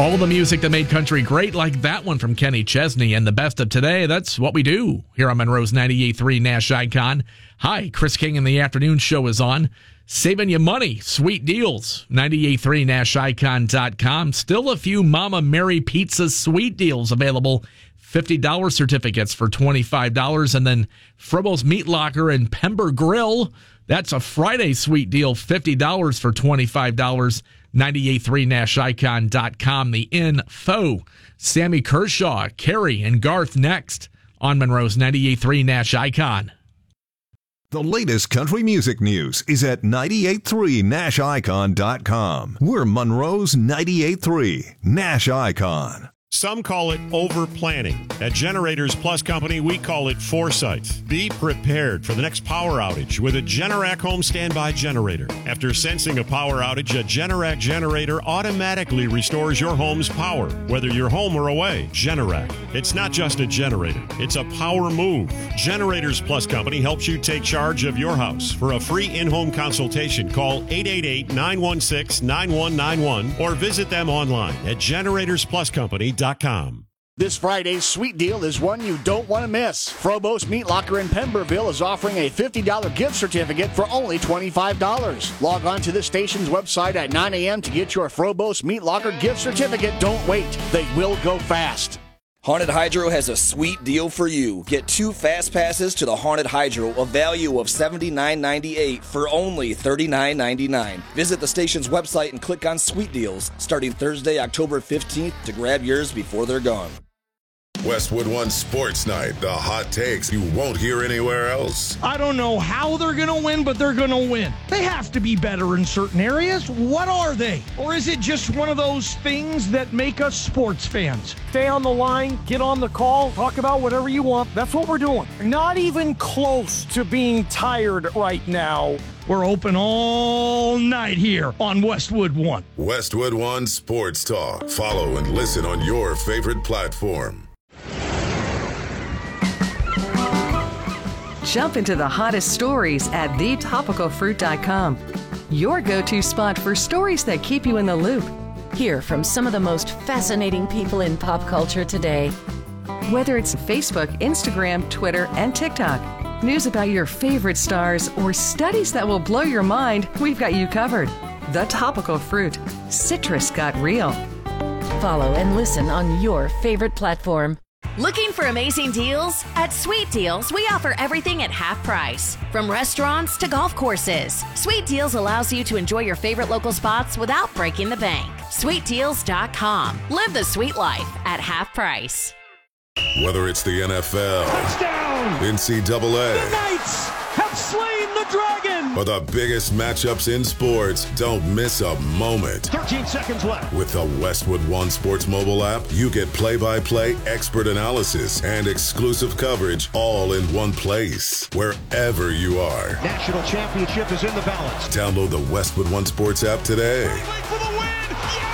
All the music that made country great, like that one from Kenny Chesney, and the best of today. That's what we do here on Monroe's 98.3 Nash Icon. Hi, Chris King in the afternoon show is on. Saving you money, sweet deals. 98.3 NashIcon.com. Still a few Mama Mary Pizza sweet deals available. $50 certificates for $25. And then Frobo's Meat Locker and Pember Grill. That's a Friday sweet deal, $50 for $25. 98.3 NashIcon.com. The info. Sammy Kershaw, Carrie, and Garth next on Monroe's 98.3 Nash Icon. The latest country music news is at 98.3 NashIcon.com. We're Monroe's 98.3 Nash Icon. Some call it over-planning. At Generators Plus Company, we call it foresight. Be prepared for the next power outage with a Generac home standby generator. After sensing a power outage, a Generac generator automatically restores your home's power, whether you're home or away. Generac. It's not just a generator. It's a power move. Generators Plus Company helps you take charge of your house. For a free in-home consultation, call 888-916-9191 or visit them online at generatorspluscompany.com. This Friday's sweet deal is one you don't want to miss. Frobo's Meat Locker in Pemberville is offering a $50 gift certificate for only $25. Log on to the station's website at 9 a.m. to get your Frobo's Meat Locker gift certificate. Don't wait. They will go fast. Haunted Hydro has a sweet deal for you. Get 2 fast passes to the Haunted Hydro, a value of $79.98 for only $39.99. Visit the station's website and click on Sweet Deals starting Thursday, October 15th to grab yours before they're gone. Westwood One Sports Night, the hot takes you won't hear anywhere else. I don't know how they're going to win, but they're going to win. They have to be better in certain areas. What are they? Or is it just one of those things that make us sports fans? Stay on the line, get on the call, talk about whatever you want. That's what we're doing. Not even close to being tired right now. We're open all night here on Westwood One. Westwood One Sports Talk. Follow and listen on your favorite platform. Jump into the hottest stories at thetopicalfruit.com. Your go-to spot for stories that keep you in the loop. Hear from some of the most fascinating people in pop culture today. Whether it's Facebook, Instagram, Twitter, and TikTok, news about your favorite stars, or studies that will blow your mind, we've got you covered. The Topical Fruit. Citrus got real. Follow and listen on your favorite platform. Looking for amazing deals? At Sweet Deals, we offer everything at half price. From restaurants to golf courses, Sweet Deals allows you to enjoy your favorite local spots without breaking the bank. SweetDeals.com. Live the sweet life at half price. Whether it's the NFL, Touchdown! NCAA, The Knights have slain the dragon! or the biggest matchups in sports, don't miss a moment. 13 seconds left. With the Westwood One Sports mobile app, you get play-by-play, expert analysis, and exclusive coverage all in one place, wherever you are. National championship is in the balance. Download the Westwood One Sports app today. For the win!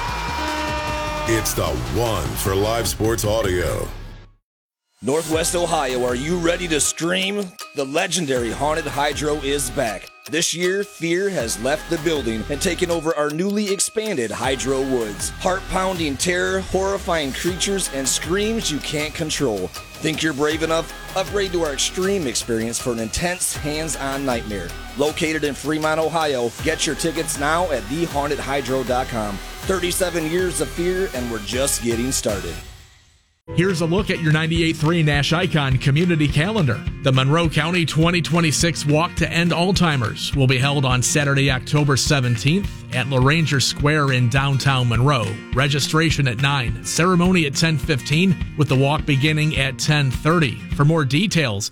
Yeah! It's the one for live sports audio. Northwest Ohio, are you ready to stream? The legendary Haunted Hydro is back. This year, fear has left the building and taken over our newly expanded Hydro Woods. Heart-pounding terror, horrifying creatures, and screams you can't control. Think you're brave enough? Upgrade to our extreme experience for an intense, hands-on nightmare. Located in Fremont, Ohio, get your tickets now at thehauntedhydro.com. 37 years of fear, and we're just getting started. Here's a look at your 98.3 Nash Icon community calendar. The Monroe County 2026 Walk to End Alzheimer's will be held on Saturday, October 17th at LaRanger Square in downtown Monroe. Registration at 9, ceremony at 10:15, with the walk beginning at 10:30. For more details,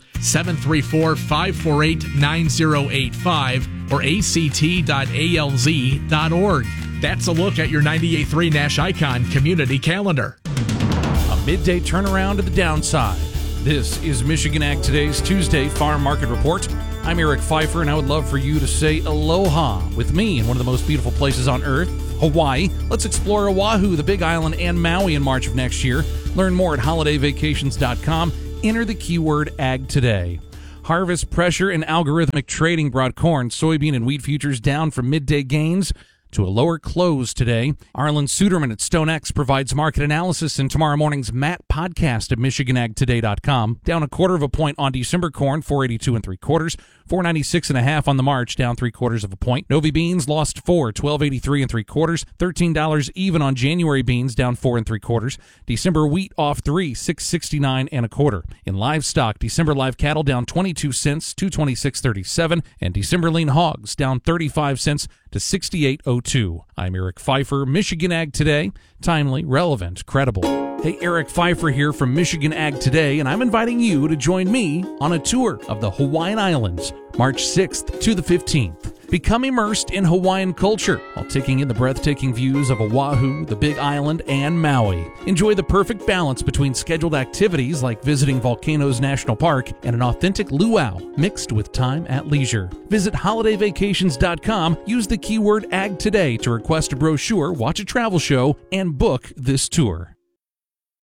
734-548-9085 or act.alz.org. That's a look at your 98.3 Nash Icon community calendar. Midday turnaround to the downside. This is Michigan Ag Today's Tuesday Farm Market Report. I'm Eric Pfeiffer, and I would love for you to say aloha with me in one of the most beautiful places on earth, Hawaii. Let's explore Oahu, the Big Island, and Maui in March of next year. Learn more at holidayvacations.com. Enter the keyword Ag Today. Harvest pressure and algorithmic trading brought corn, soybean, and wheat futures down from midday gains. to a lower close today. Arlen Suderman at StoneX provides market analysis in tomorrow morning's Matt podcast at MichiganAgToday.com. Down 1/4 point on December corn, 4.82 3/4. 4.96 on the March, down 3/4 point. Novi beans lost 4, 12.83 3/4. $13 even on January beans, down 4 3/4. December wheat off 3, 6.69 1/4. In livestock, December live cattle down 22 cents, 226.37, and December lean hogs down 35 cents to 68.02. I'm Eric Pfeiffer, Michigan Ag Today. Timely, relevant, credible. Hey, Eric Pfeiffer here from Michigan Ag Today, and I'm inviting you to join me on a tour of the Hawaiian Islands, March 6th to the 15th. Become immersed in Hawaiian culture while taking in the breathtaking views of Oahu, the Big Island, and Maui. Enjoy the perfect balance between scheduled activities like visiting Volcanoes National Park and an authentic luau mixed with time at leisure. Visit holidayvacations.com, use the keyword Ag Today to request a brochure, watch a travel show, and book this tour.